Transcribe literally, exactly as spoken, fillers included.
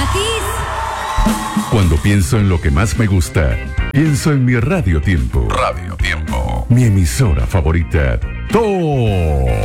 Kiss. Cuando pienso en lo que más me gusta, pienso en mi Radio Tiempo. Radio Tiempo. Mi emisora favorita. Top.